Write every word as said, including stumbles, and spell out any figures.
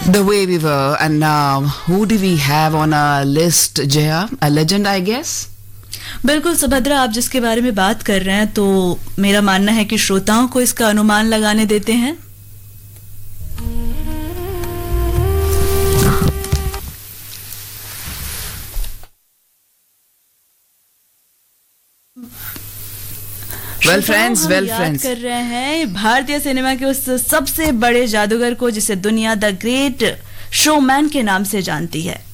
The way we were, and now who do we have on our list, Jaya? A legend, I guess. बिल्कुल सुभद्रा, आप जिसके बारे में बात कर रहे हैं तो मेरा मानना है कि श्रोताओं को इसका अनुमान लगाने देते हैं। Well friends, well याद friends. कर रहे हैं भारतीय सिनेमा के उस सबसे बड़े जादूगर को जिसे दुनिया द ग्रेट शोमैन के नाम से जानती है।